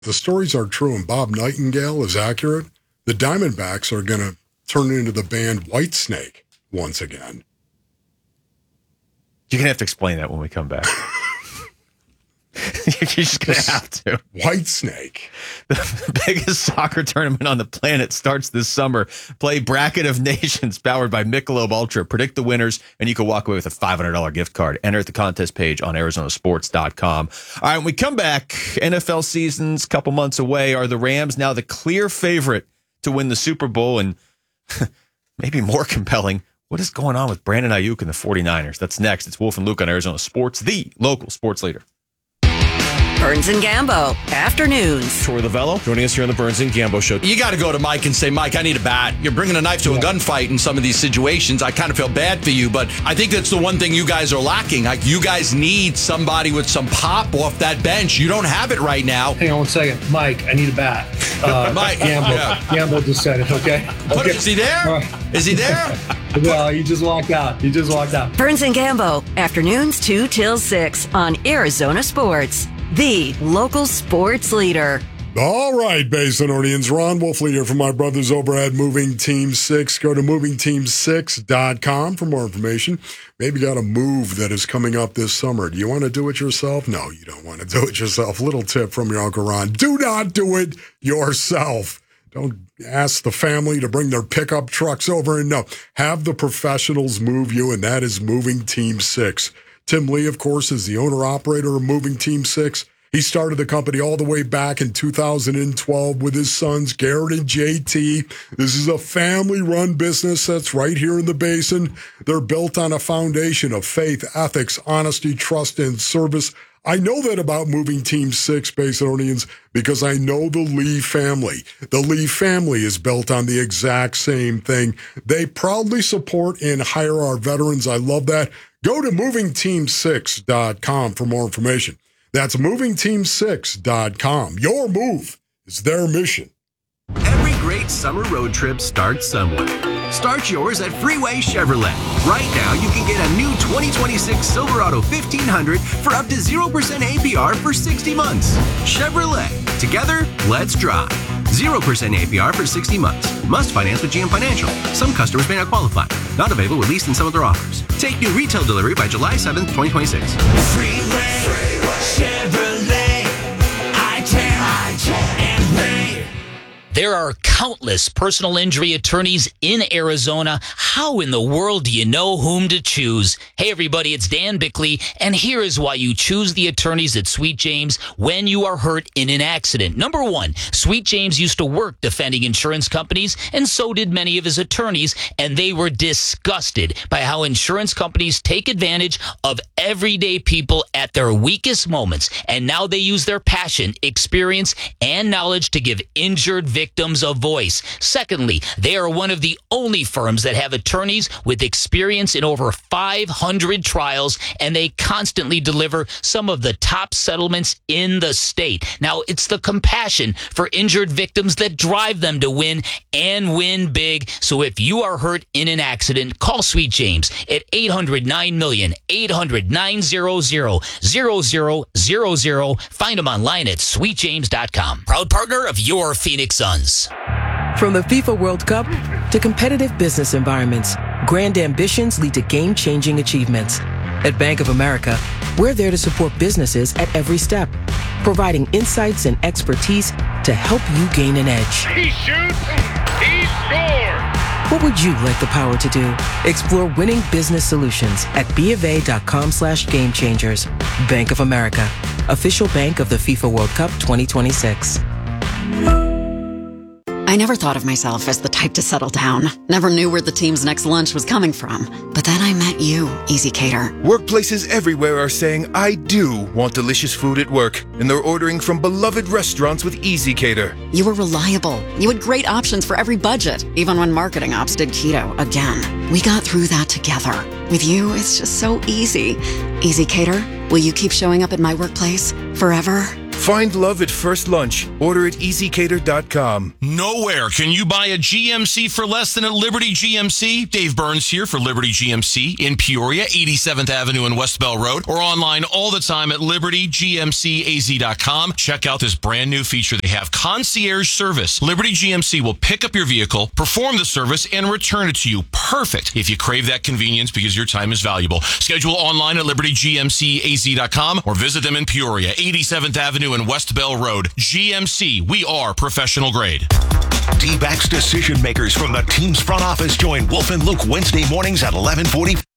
the stories are true and Bob Nightingale is accurate, the Diamondbacks are going to turn into the band Whitesnake once again. You're going to have to explain that when we come back. You're just going to have to. Whitesnake. The biggest soccer tournament on the planet starts this summer. Play Bracket of Nations, powered by Michelob Ultra. Predict the winners, and you can walk away with a $500 gift card. Enter at the contest page on ArizonaSports.com. All right, when we come back, NFL season's a couple months away. Are the Rams now the clear favorite to win the Super Bowl? And maybe more compelling, what is going on with Brandon Ayuk and the 49ers? That's next. It's Wolf and Luke on Arizona Sports, the local sports leader. Burns and Gambo, afternoons. Troy Lavello joining us here on the Burns and Gambo Show. You got to go to Mike and say, Mike, I need a bat. You're bringing a knife to a gunfight in some of these situations. I kind of feel bad for you, but I think that's the one thing you guys are lacking. Like, you guys need somebody with some pop off that bench. You don't have it right now. Hang on 1 second. Mike, I need a bat. Mike, Gambo just said it, okay? What, is he there? Is he there? Well, he just walked out. Burns and Gambo, afternoons 2 till 6 on Arizona Sports, the local sports leader. All right, Basinonians. Ron Wolfley here from my brothers over at Moving Team 6. Go to movingteam6.com for more information. Maybe you got a move that is coming up this summer. Do you want to do it yourself? No, you don't want to do it yourself. Little tip from your Uncle Ron. Do not do it yourself. Don't ask the family to bring their pickup trucks over. And no, have the professionals move you, and that is Moving Team 6. Tim Lee, of course, is the owner-operator of Moving Team 6. He started the company all the way back in 2012 with his sons, Garrett and JT. This is a family-run business that's right here in the Basin. They're built on a foundation of faith, ethics, honesty, trust, and service. I know that about Moving Team 6, Basinonians, because I know the Lee family. The Lee family is built on the exact same thing. They proudly support and hire our veterans. I love that. Go to movingteam6.com for more information. That's movingteam6.com. Your move is their mission. Every great summer road trip starts somewhere. Start yours at Freeway Chevrolet. Right now, you can get a new 2026 Silverado 1500 for up to 0% APR for 60 months. Chevrolet. Together, let's drive. 0% APR for 60 months. Must finance with GM Financial. Some customers may not qualify. Not available with lease and some other offers. Take new retail delivery by July 7th, 2026. Freeway Chevrolet. I-10 and Ray. There are countless personal injury attorneys in Arizona. How in the world do you know whom to choose? Hey, everybody, it's Dan Bickley, and here is why you choose the attorneys at Sweet James when you are hurt in an accident. Number one, Sweet James used to work defending insurance companies, and so did many of his attorneys, and they were disgusted by how insurance companies take advantage of everyday people at their weakest moments, and now they use their passion, experience, and knowledge to give injured victims a voice. Secondly, they are one of the only firms that have attorneys with experience in over 500 trials, and they constantly deliver some of the top settlements in the state. Now, it's the compassion for injured victims that drive them to win and win big. So if you are hurt in an accident, call Sweet James at 800-9-MILLION, 800-900-0000. Find them online at sweetjames.com. Proud partner of your Phoenix Suns. From the FIFA World Cup to competitive business environments, grand ambitions lead to game-changing achievements. At Bank of America, we're there to support businesses at every step, providing insights and expertise to help you gain an edge. He shoots, he scores! What would you like the power to do? Explore winning business solutions at BofA.com/gamechangers. Bank of America, official bank of the FIFA World Cup 2026. I never thought of myself as the type to settle down. Never knew where the team's next lunch was coming from. But then I met you, Easy Cater. Workplaces everywhere are saying, I do want delicious food at work. And they're ordering from beloved restaurants with Easy Cater. You were reliable. You had great options for every budget, even when marketing ops did keto again. We got through that together. With you, it's just so easy. Easy Cater, will you keep showing up at my workplace forever? Find love at first lunch. Order at easycater.com. Nowhere can you buy a GMC for less than at Liberty GMC. Dave Burns here for Liberty GMC in Peoria, 87th Avenue and West Bell Road, or online all the time at libertygmcaz.com. Check out this brand new feature they have, concierge service. Liberty GMC will pick up your vehicle, perform the service, and return it to you. Perfect if you crave that convenience because your time is valuable. Schedule online at libertygmcaz.com or visit them in Peoria, 87th Avenue and West Bell Road. GMC, we are professional grade. D-backs decision makers from the team's front office join Wolf and Luke Wednesday mornings at 11:40.